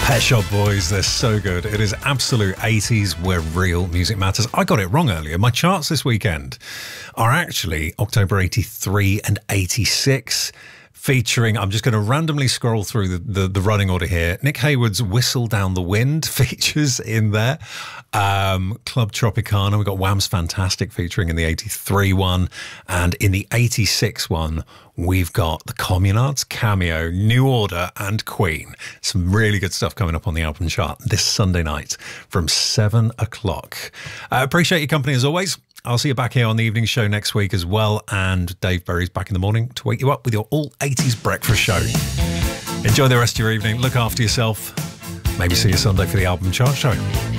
Pet Shop Boys, they're so good. It is absolute 80s where real music matters. I got it wrong earlier. My charts this weekend are actually October 83 and 86, featuring, I'm just going to randomly scroll through the running order here. Nick Hayward's Whistle Down the Wind features in there. Club Tropicana, we've got Wham's Fantastic featuring in the 83 one. And in the 86 one, we've got the Communards, Cameo, New Order, and Queen. Some really good stuff coming up on the album chart this Sunday night from 7 o'clock. I appreciate your company as always. I'll see you back here on the evening show next week as well. And Dave Berry's back in the morning to wake you up with your all 80s breakfast show. Enjoy the rest of your evening. Look after yourself. Maybe see you Sunday for the album chart show.